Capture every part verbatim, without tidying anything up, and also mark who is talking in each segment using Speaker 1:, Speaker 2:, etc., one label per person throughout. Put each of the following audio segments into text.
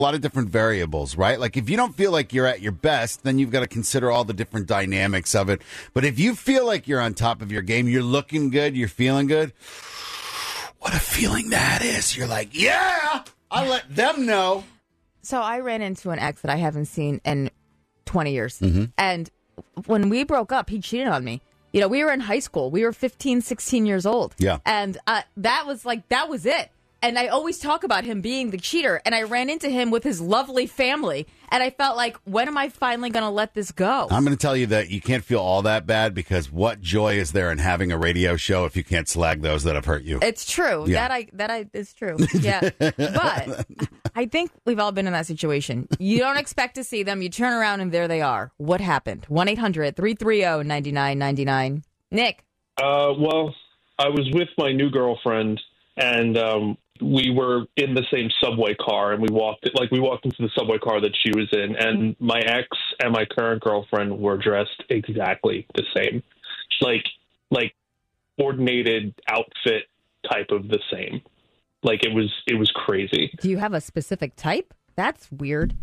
Speaker 1: a lot of different variables, right? Like if you don't feel like you're at your best, then you've got to consider all the different dynamics of it. But if you feel like you're on top of your game, you're looking good, you're feeling good, what a feeling that is. You're like, yeah, I let them know.
Speaker 2: So I ran into an ex that I haven't seen in twenty years.
Speaker 1: Mm-hmm.
Speaker 2: And when we broke up, he cheated on me. You know, we were in high school. We were fifteen, sixteen years old.
Speaker 1: Yeah.
Speaker 2: And uh, that was like, that was it. And I always talk about him being the cheater. And I ran into him with his lovely family. And I felt like, when am I finally going to let this go?
Speaker 1: I'm going to tell you that you can't feel all that bad because what joy is there in having a radio show if you can't slag those that have hurt you?
Speaker 2: It's true.
Speaker 1: Yeah.
Speaker 2: That I that I is true. Yeah. But I think we've all been in that situation. You don't expect to see them. You turn around and there they are. What happened? one eight hundred three three zero nine nine nine nine. Nick.
Speaker 3: Uh, well, I was with my new girlfriend, and um, we were in the same subway car, and we walked like we walked into the subway car that she was in, and my ex and my current girlfriend were dressed exactly the same, like like coordinated outfit type of the same. Like it was it was crazy.
Speaker 2: Do you have a specific type? That's weird.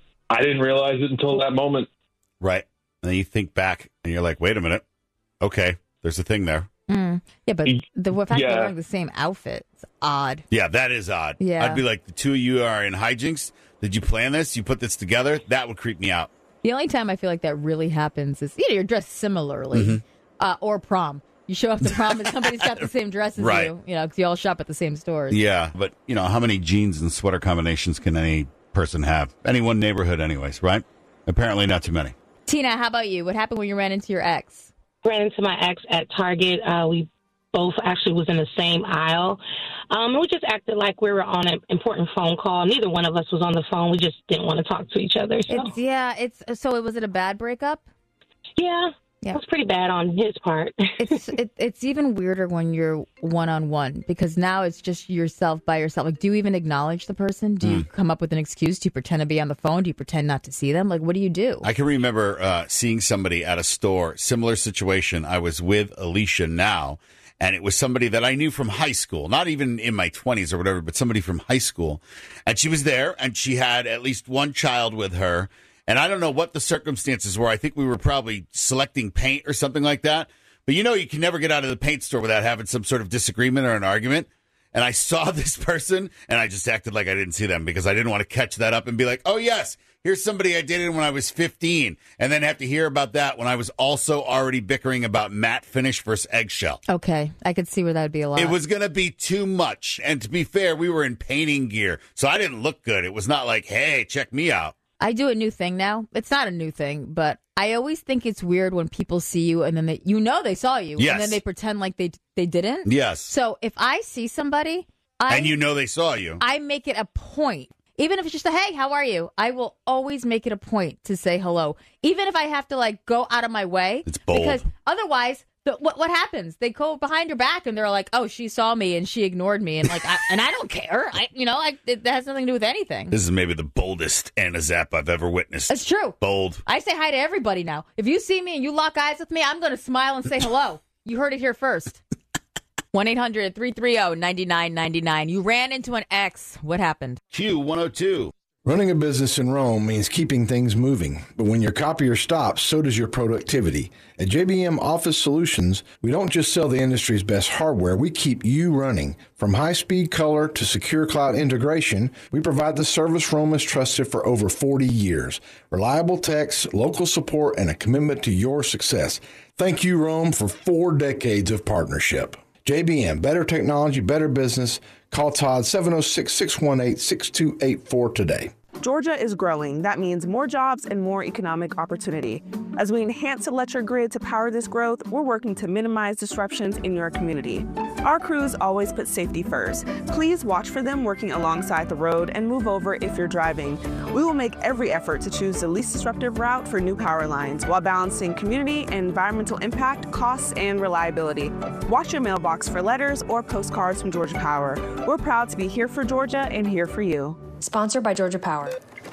Speaker 3: I didn't realize it until that moment.
Speaker 1: Right. And then you think back, and you're like, wait a minute. Okay, there's a thing there.
Speaker 2: Mm. Yeah, but the fact
Speaker 3: Yeah.
Speaker 2: they're wearing the same outfit is odd.
Speaker 1: Yeah, that is odd.
Speaker 2: Yeah.
Speaker 1: I'd be like, the two of you are in hijinks. Did you plan this? You put this together? That would creep me out.
Speaker 2: The only time I feel like that really happens is, you know, you're dressed similarly,
Speaker 1: Mm-hmm.
Speaker 2: uh, or prom. You show up to prom and somebody's got the same dress as
Speaker 1: Right.
Speaker 2: you, you know, because you all shop at the same stores.
Speaker 1: Yeah, but, you know, how many jeans and sweater combinations can any person have? Any one neighborhood anyways, right? Apparently not too many.
Speaker 2: Tina, how about you? What happened when you ran into your ex?
Speaker 4: Ran into my ex at Target. Uh, we both actually was in the same aisle. Um, and we just acted like we were on an important phone call. Neither one of us was on the phone. We just didn't want to talk to each other. So.
Speaker 2: It's, yeah, it's so. Was it a bad breakup?
Speaker 4: Yeah,
Speaker 2: Yeah.
Speaker 4: it was pretty bad on his part.
Speaker 2: It's it, it's even weirder when you're one on one because now it's just yourself by yourself. Like, do you even acknowledge the person? Do you come up with an excuse? Do you pretend to be on the phone? Do you pretend not to see them? Like, what do you do?
Speaker 1: I can remember uh, seeing somebody at a store, similar situation. I was with Alicia now, and it was somebody that I knew from high school, not even in my twenties or whatever, but somebody from high school. And she was there, and she had at least one child with her. And I don't know what the circumstances were. I think we were probably selecting paint or something like that. But you know, you can never get out of the paint store without having some sort of disagreement or an argument. And I saw this person, and I just acted like I didn't see them because I didn't want to catch that up and be like, oh, yes, here's somebody I dated when I was fifteen, and then have to hear about that when I was also already bickering about matte finish versus eggshell.
Speaker 2: Okay, I could see where that would be a lot.
Speaker 1: It was going to be too much. And to be fair, we were in painting gear, so I didn't look good. It was not like, hey, check me out.
Speaker 2: I do a new thing now. It's not a new thing, but I always think it's weird when people see you and then they, you know, they saw you,
Speaker 1: Yes.
Speaker 2: and then they pretend like they they didn't.
Speaker 1: Yes.
Speaker 2: So if I see somebody, I,
Speaker 1: And you know they saw you.
Speaker 2: I make it a point, even if it's just a hey, how are you? I will always make it a point to say hello, even if I have to like go out of my way.
Speaker 1: It's bold.
Speaker 2: Because otherwise, the, what what happens? They go behind your back and they're like, oh, she saw me and she ignored me, and like, I, and I don't care. I, you know, I, it, that has nothing to do with anything.
Speaker 1: This is maybe the boldest Anna Zapp I've ever witnessed.
Speaker 2: It's true.
Speaker 1: Bold.
Speaker 2: I say hi to everybody now. If you see me and you lock eyes with me, I'm going to smile and say hello. You heard it here first. one eight hundred three three zero nine nine nine nine. You ran into an ex. What happened?
Speaker 1: Q one oh two.
Speaker 5: Running a business in Rome means keeping things moving, but when your copier stops, so does your productivity. At J B M Office Solutions, we don't just sell the industry's best hardware, we keep you running. From high-speed color to secure cloud integration, we provide the service Rome has trusted for over forty years. Reliable techs, local support, and a commitment to your success. Thank you, Rome, for four decades of partnership. J B M, better technology, better business. Call Todd seven oh six, six one eight, six two eight four today.
Speaker 6: Georgia is growing. That means more jobs and more economic opportunity. As we enhance the electric grid to power this growth, we're working to minimize disruptions in your community. Our crews always put safety first. Please watch for them working alongside the road and move over if you're driving. We will make every effort to choose the least disruptive route for new power lines while balancing community and environmental impact, costs, and reliability. Watch your mailbox for letters or postcards from Georgia Power. We're proud to be here for Georgia and here for you.
Speaker 7: Sponsored by Georgia Power.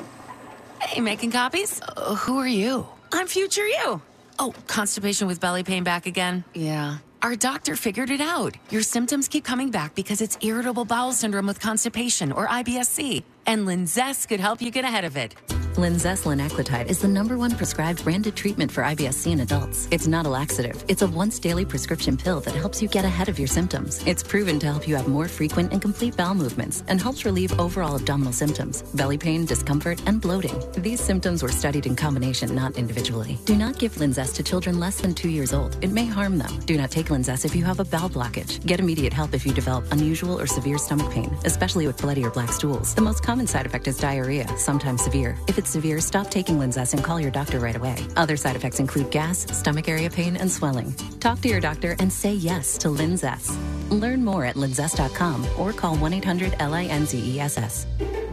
Speaker 8: Hey, making copies? Uh, who are you? I'm future you. Oh, constipation with belly pain back again? Yeah. Our doctor figured it out. Your symptoms keep coming back because it's irritable bowel syndrome with constipation, or I B S C. and Linzess could help you get ahead of it.
Speaker 7: Linzess linaclotide is the number one prescribed branded treatment for I B S C in adults. It's not a laxative. It's a once daily prescription pill that helps you get ahead of your symptoms. It's proven to help you have more frequent and complete bowel movements and helps relieve overall abdominal symptoms, belly pain, discomfort, and bloating. These symptoms were studied in combination, not individually. Do not give Linzess to children less than two years old. It may harm them. Do not take Linzess if you have a bowel blockage. Get immediate help if you develop unusual or severe stomach pain, especially with bloody or black stools. The most common side effect is diarrhea, sometimes severe. If it's severe, stop taking Linzess and call your doctor right away. Other side effects include gas, stomach area pain, and swelling. Talk to your doctor and say yes to Linzess. Learn more at linzess dot com or call one eight hundred L I N Z E S S.